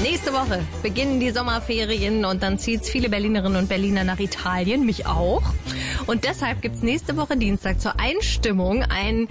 Nächste Woche beginnen die Sommerferien und dann zieht's viele Berlinerinnen und Berliner nach Italien, mich auch. Und deshalb gibt's nächste Woche Dienstag zur Einstimmung ein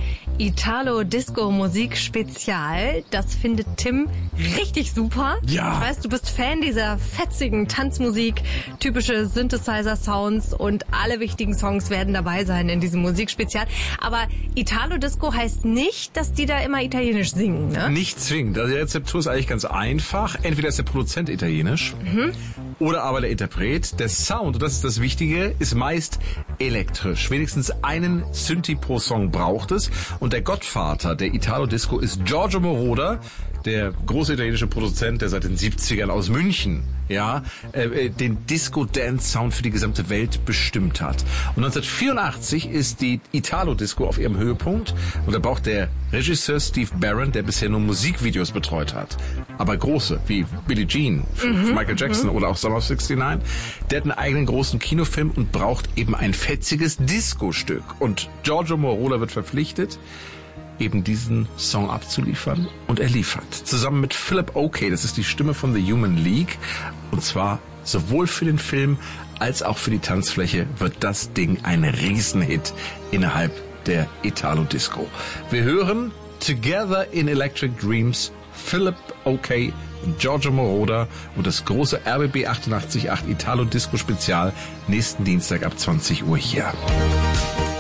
Italo-Disco-Musik-Spezial. Das findet Tim richtig super. Ja. Ich weiß, du bist Fan dieser fetzigen Tanzmusik, typische Synthesizer-Sounds und alle wichtigen Songs werden dabei sein in diesem Musikspezial. Aber Italo-Disco heißt nicht, dass die da immer italienisch singen, ne? Nicht zwingend. Also die Rezeptur ist eigentlich ganz einfach. Entweder ist der Produzent italienisch oder aber der Interpret. Der Sound, und das ist das Wichtige, ist meist elektrisch. Wenigstens einen Synthi pro Song braucht es. Und der Gottvater der Italo-Disco ist Giorgio Moroder, der große italienische Produzent, der seit den 70ern aus München den Disco-Dance-Sound für die gesamte Welt bestimmt hat. Und 1984 ist die Italo-Disco auf ihrem Höhepunkt und da braucht der Regisseur Steve Barron, der bisher nur Musikvideos betreut hat, aber große, wie Billie Jean für Michael Jackson oder auch Summer of 69, der hat einen eigenen großen Kinofilm und braucht eben ein fetziges Disco-Stück. Und Giorgio Moroder wird verpflichtet, eben diesen Song abzuliefern, und er liefert. Zusammen mit Philip Oakey, das ist die Stimme von The Human League, und zwar sowohl für den Film als auch für die Tanzfläche wird das Ding ein Riesenhit innerhalb der Italo-Disco. Wir hören Together in Electric Dreams, Philip Oakey, Giorgio Moroder und das große RBB 88.8 Italo-Disco-Spezial nächsten Dienstag ab 20 Uhr hier.